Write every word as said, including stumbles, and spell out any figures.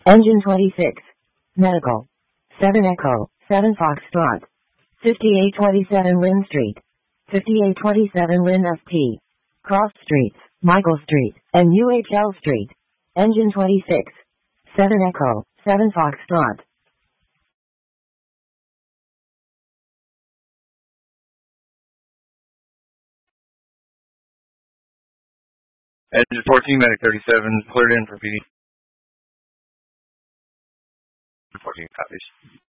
Engine twenty-six. Medical. seven Echo, seven Foxtrot. fifty-eight twenty-seven Lynn Street. fifty-eight twenty-seven Lynn S T. Cross Streets, Michael Street, and U H L Street. Engine twenty-six. seven Echo, seven Foxtrot. Engine fourteen, Medic thirty-seven, cleared in for P D. fourteen copies.